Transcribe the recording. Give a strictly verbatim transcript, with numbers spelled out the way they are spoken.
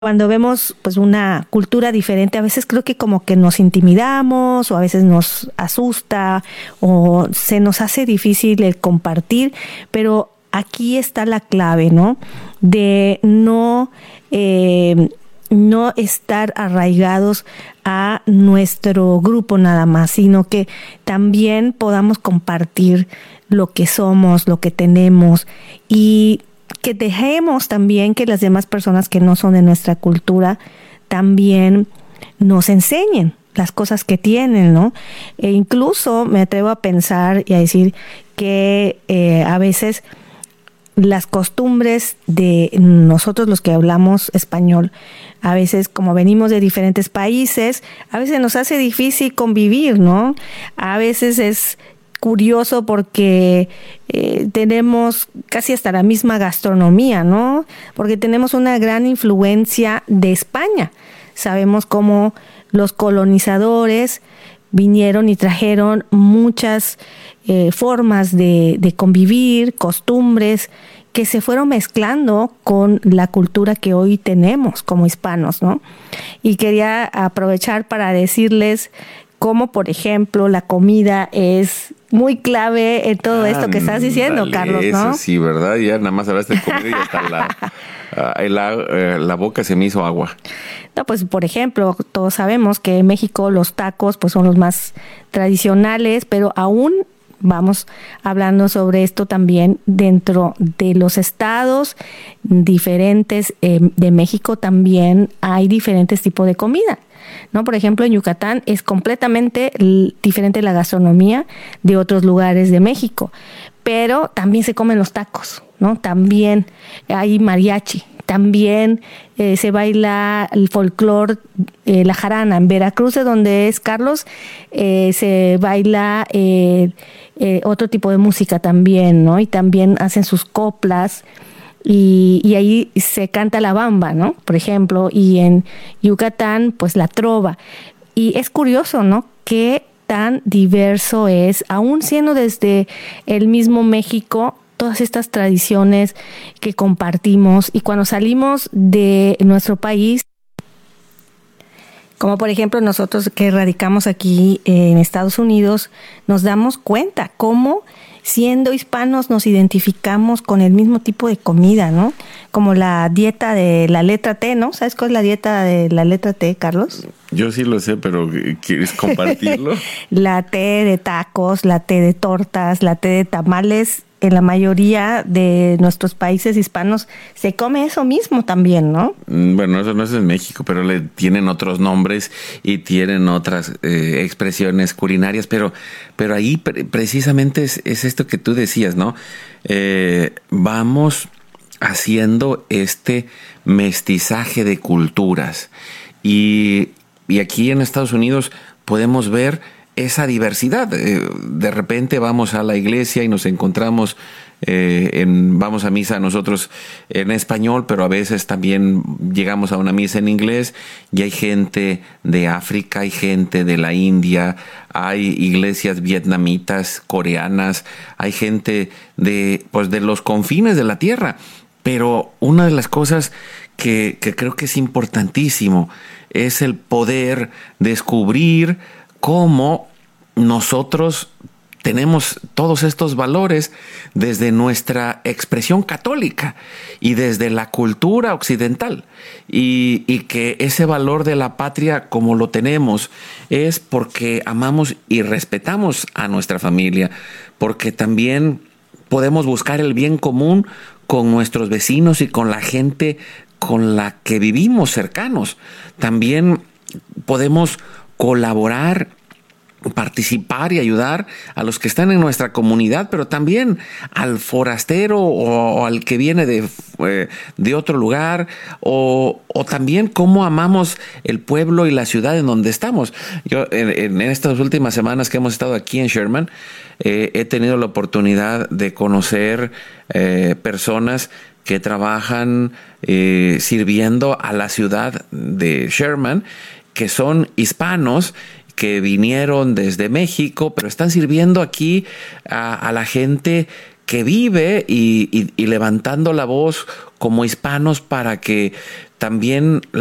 Cuando vemos pues una cultura diferente, a veces creo que como que nos intimidamos o a veces nos asusta o se nos hace difícil el compartir, pero aquí está la clave, ¿no? De no, eh, no estar arraigados a nuestro grupo nada más, sino que también podamos compartir lo que somos, lo que tenemos y que dejemos también que las demás personas que no son de nuestra cultura también nos enseñen las cosas que tienen, ¿no? E incluso me atrevo a pensar y a decir que eh, a veces las costumbres de nosotros los que hablamos español, a veces como venimos de diferentes países, a veces nos hace difícil convivir, ¿no? A veces es curioso porque eh, tenemos casi hasta la misma gastronomía, ¿no? Porque tenemos una gran influencia de España. Sabemos cómo los colonizadores vinieron y trajeron muchas eh, formas de, de convivir, costumbres que se fueron mezclando con la cultura que hoy tenemos como hispanos, ¿no? Y quería aprovechar para decirles cómo, por ejemplo, la comida es muy clave en todo esto que estás diciendo, Dale, Carlos, ¿no? Eso sí, ¿verdad? Ya nada más hablaste de comida y hasta la, la, la, la boca se me hizo agua. No, pues, por ejemplo, todos sabemos que en México los tacos pues son los más tradicionales, pero aún vamos hablando sobre esto también dentro de los estados diferentes eh, de México también hay diferentes tipos de comida, ¿no? Por ejemplo, en Yucatán es completamente diferente la gastronomía de otros lugares de México, pero también se comen los tacos, ¿no? También hay mariachi, también eh, se baila el folclore, eh, la jarana. En Veracruz, de donde es Carlos, eh, se baila eh, eh, otro tipo de música también, ¿no? Y también hacen sus coplas. Y, y ahí se canta la bamba, ¿no? Por ejemplo, y en Yucatán, pues la trova. Y es curioso, ¿no? Qué tan diverso es, aún siendo desde el mismo México, todas estas tradiciones que compartimos. Y cuando salimos de nuestro país, como por ejemplo nosotros que radicamos aquí en Estados Unidos, nos damos cuenta cómo siendo hispanos nos identificamos con el mismo tipo de comida, ¿no? Como la dieta de la letra T, ¿no? ¿Sabes cuál es la dieta de la letra T, Carlos? Yo sí lo sé, pero ¿quieres compartirlo? La T de tacos, la T de tortas, la T de tamales. En la mayoría de nuestros países hispanos se come eso mismo también, ¿no? Bueno, eso no es en México, pero le tienen otros nombres y tienen otras eh, expresiones culinarias, pero, pero ahí pre- precisamente es, es esto que tú decías, ¿no? Eh, vamos haciendo este mestizaje de culturas y, y aquí en Estados Unidos podemos ver esa diversidad. De repente vamos a la iglesia y nos encontramos, eh, en, vamos a misa nosotros en español, pero a veces también llegamos a una misa en inglés y hay gente de África, hay gente de la India, hay iglesias vietnamitas, coreanas, hay gente de, pues, de los confines de la tierra. Pero una de las cosas que, que creo que es importantísimo es el poder descubrir cómo nosotros tenemos todos estos valores desde nuestra expresión católica y desde la cultura occidental y, y que ese valor de la patria como lo tenemos es porque amamos y respetamos a nuestra familia, porque también podemos buscar el bien común con nuestros vecinos y con la gente con la que vivimos cercanos. También podemos colaborar, participar y ayudar a los que están en nuestra comunidad, pero también al forastero o, o al que viene de, eh, de otro lugar, o, o también cómo amamos el pueblo y la ciudad en donde estamos. Yo en, en estas últimas semanas que hemos estado aquí en Sherman, eh, he tenido la oportunidad de conocer eh, personas que trabajan eh, sirviendo a la ciudad de Sherman, que son hispanos, que vinieron desde México, pero están sirviendo aquí a, a la gente que vive y, y, y levantando la voz como hispanos para que también